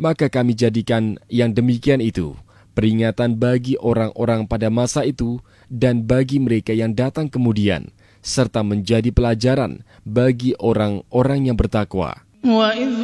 Maka kami jadikan yang demikian itu peringatan bagi orang-orang pada masa itu dan bagi mereka yang datang kemudian, serta menjadi pelajaran bagi orang-orang yang bertakwa.